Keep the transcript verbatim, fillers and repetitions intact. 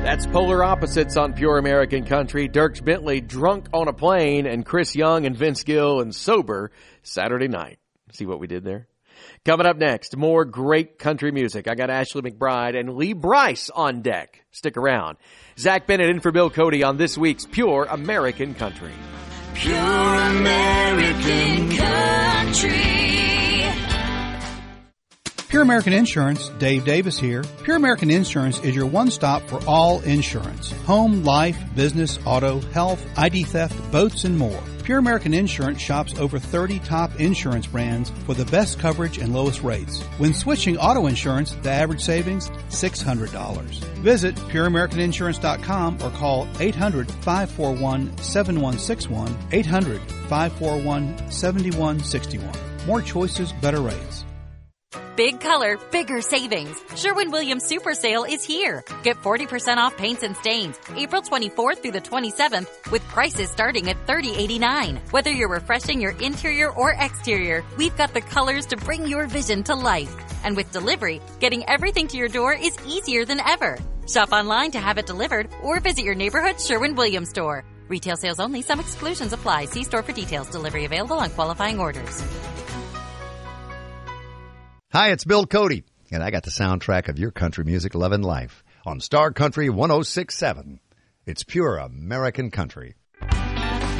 That's Polar Opposites on Pure American Country. Dierks Bentley, Drunk on a Plane, and Chris Young and Vince Gill and Sober Saturday Night. See what we did there? Coming up next, more great country music. I got Ashley McBride and Lee Brice on deck. Stick around. Zach Bennett in for Bill Cody on this week's Pure American Country. Pure American Country. Pure American Insurance, Dave Davis here. Pure American Insurance is your one-stop for all insurance. Home, life, business, auto, health, I D theft, boats, and more. Pure American Insurance shops over thirty top insurance brands for the best coverage and lowest rates. When switching auto insurance, the average savings, six hundred dollars. Visit pure american insurance dot com or call eight hundred, five four one, seven one six one, eight hundred, five four one, seven one six one. More choices, better rates. Big color, bigger savings. Sherwin-Williams Super Sale is here. Get forty percent off paints and stains April twenty-fourth through the twenty-seventh with prices starting at thirty eighty-nine. Whether you're refreshing your interior or exterior, we've got the colors to bring your vision to life. And with delivery, getting everything to your door is easier than ever. Shop online to have it delivered or visit your neighborhood Sherwin-Williams store. Retail sales only. Some exclusions apply. See store for details. Delivery available on qualifying orders. Hi, it's Bill Cody, and I got the soundtrack of your country music loving life on Star Country one oh six point seven. It's Pure American Country.